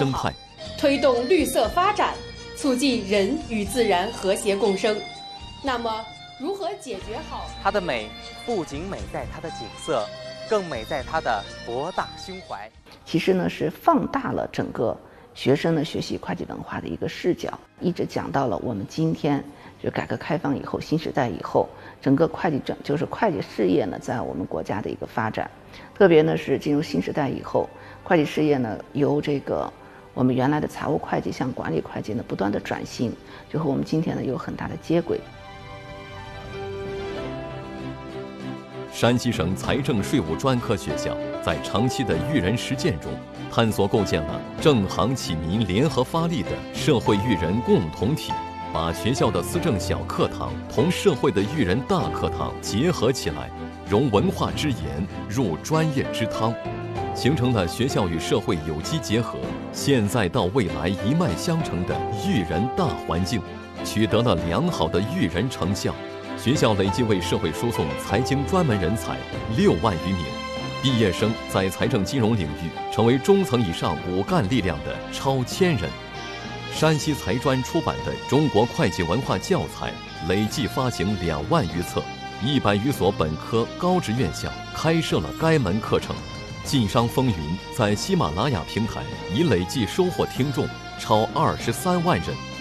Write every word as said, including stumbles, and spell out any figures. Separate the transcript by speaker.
Speaker 1: 生态，
Speaker 2: 推动绿色发展，促进人与自然和谐共生。那么，如何解决好
Speaker 3: 它的美？不仅美在它的景色，更美在它的博大胸怀。
Speaker 4: 其实呢，是放大了整个学生的学习会计文化的一个视角，一直讲到了我们今天就改革开放以后、新时代以后，整个会计整就是会计事业呢，在我们国家的一个发展。特别呢是进入新时代以后，会计事业呢由这个我们原来的财务会计向管理会计呢不断的转型，就和我们今天呢有很大的接轨。
Speaker 1: 山西省财政税务专科学校在长期的育人实践中，探索构建了政行启民联合发力的社会育人共同体，把学校的思政小课堂同社会的育人大课堂结合起来，融文化之言入专业之汤，形成了学校与社会有机结合、现在到未来一脉相承的育人大环境，取得了良好的育人成效。学校累计为社会输送财经专门人才六万余名，毕业生在财政金融领域成为中层以上骨干力量的超千人。山西财专出版的中国会计文化教材累计发行两万余册，一百余所本科高职院校开设了该门课程。晋商风云在喜马拉雅平台已累计收获听众超二十三万人。